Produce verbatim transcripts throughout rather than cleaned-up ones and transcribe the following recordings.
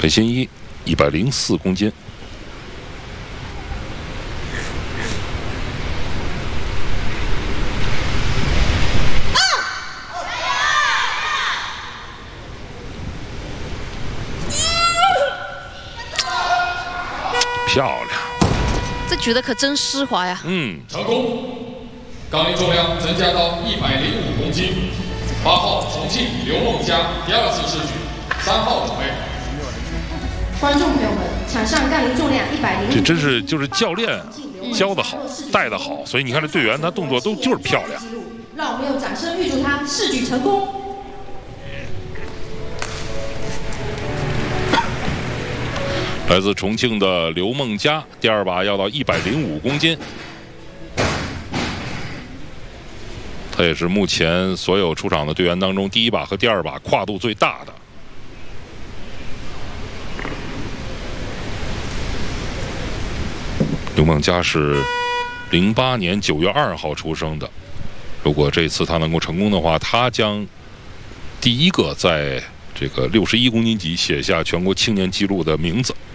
裴新一一百零四公斤。 漂亮， 这举的可真丝滑呀！ 嗯， 成功，杠铃重量增加到一百零五公斤。八号重庆刘梦佳第二次试举，三号准备。 观众朋友们，场上杠铃重量一百零五。 这真是就是教练教的好，带的好，所以你看这队员他动作都就是漂亮。 让我们用掌声预祝他试举成功。 来自重庆的刘梦佳，第二把要到一百零五公斤，他也是目前所有出场的队员当中第一把和第二把跨度最大的。刘梦佳是零八年九月二号出生的，如果这次他能够成功的话，他将第一个在这个六十一公斤级写下全国青年纪录的名字。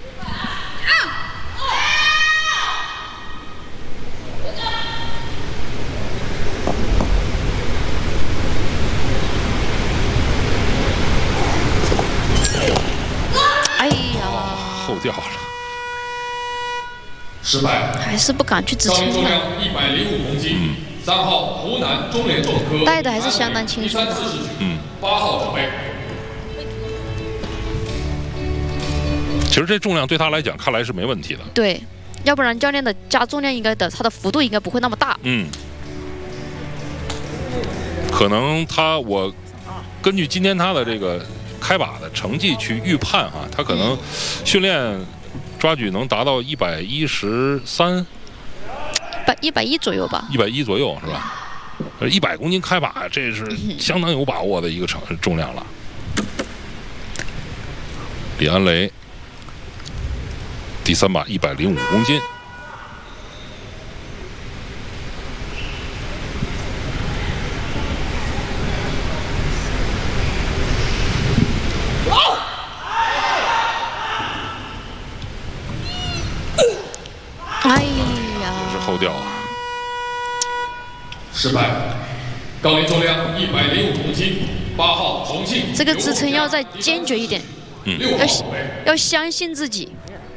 哎呀， 后掉了， 失败， 还是不敢去支杠铃重撑。 量一百零五公斤。三号湖南中联重科带的还是相当轻松的。 第三次试举， 嗯， 八号准备。 其实这重量对他来讲，看来是没问题的。 对，要不然教练的加重量应该的，它的幅度应该不会那么大。 嗯，可能他我根据今天他的这个开把的成绩去预判哈，他可能训练抓举能达到一百一十三、 百一百一左右吧。 一百一左右是吧？呃，一百公斤开把，这是相当有把握的一个成重量了。李安雷。 第三把一百零五公斤， 哎呀， 也是后掉啊！ 失败，杠铃重量一百零五公斤，八号重庆。 这个支撑要再坚决一点， 嗯， 要要相信自己。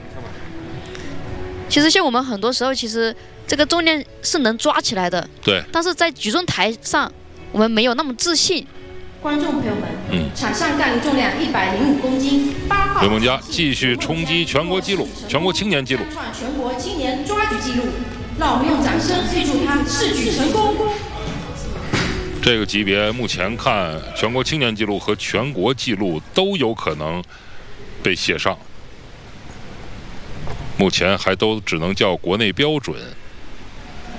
其实像我们很多时候，其实这个重量是能抓起来的， 对。 但是在举重台上，我们没有那么自信。 观众朋友们， 嗯， 场上杠铃重量一百零五公斤，八号刘梦佳继续冲击全国纪录、全国青年纪录， 创全国青年抓举纪录。让我们用掌声预祝他试举成功。 这个级别目前看，全国青年纪录和全国纪录都有可能被写上。 目前还都只能叫国内标准，